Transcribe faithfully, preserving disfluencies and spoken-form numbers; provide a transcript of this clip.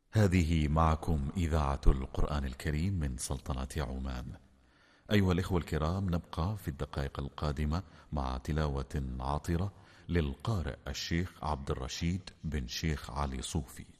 هذه معكم إذاعة القرآن الكريم من سلطنة عمان. أيها الإخوة الكرام، نبقى في الدقائق القادمة مع تلاوة عاطرة للقارئ الشيخ عبد الرشيد بن شيخ علي صوفي.